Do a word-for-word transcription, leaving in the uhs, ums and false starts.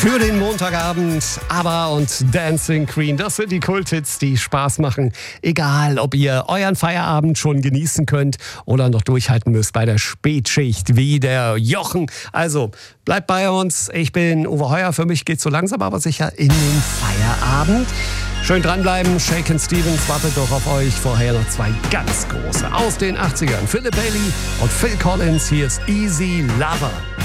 Für den Montagabend, ABBA und Dancing Queen, das sind die Kulthits, die Spaß machen. Egal, ob ihr euren Feierabend schon genießen könnt oder noch durchhalten müsst bei der Spätschicht wie der Jochen. Also, bleibt bei uns. Ich bin Uwe Heuer. Für mich geht's so langsam aber sicher in den Feierabend. Schön dranbleiben. Shakin' Stevens wartet doch auf euch. Vorher noch zwei ganz große aus den achtzigern. Philip Bailey und Phil Collins. Hier ist Easy Lover.